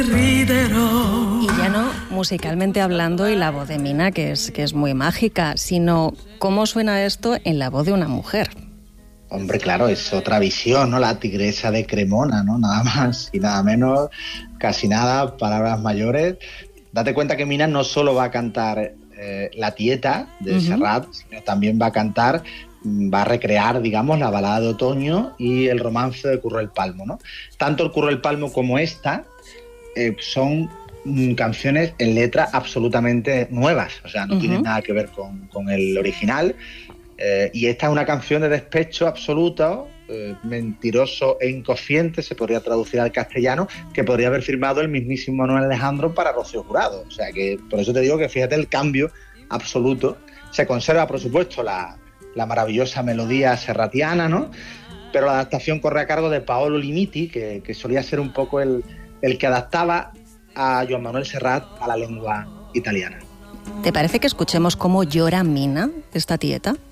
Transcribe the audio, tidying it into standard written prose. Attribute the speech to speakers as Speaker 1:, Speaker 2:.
Speaker 1: Y ya no musicalmente hablando y la voz de Mina, que es muy mágica, sino cómo suena esto en la voz de una mujer.
Speaker 2: Hombre, claro, es otra visión, ¿no? La tigresa de Cremona, ¿no? Nada más y nada menos, casi nada, palabras mayores. Date cuenta que Mina no solo va a cantar La Tieta de Serrat, sino también va a recrear, digamos, la balada de otoño y el romance de Curro el Palmo, ¿no? Tanto el Curro el Palmo como esta son canciones en letra absolutamente nuevas, o sea, no tienen nada que ver con el original. Y esta es una canción de despecho absoluto, mentiroso e inconsciente, se podría traducir al castellano, que podría haber firmado el mismísimo Manuel Alejandro para Rocío Jurado. O sea que por eso te digo que fíjate el cambio absoluto. Se conserva, por supuesto, la maravillosa melodía serratiana, ¿no? Pero la adaptación corre a cargo de Paolo Limiti, que solía ser un poco el que adaptaba a Joan Manuel Serrat a la lengua italiana.
Speaker 1: ¿Te parece que escuchemos cómo llora Mina, esta tieta?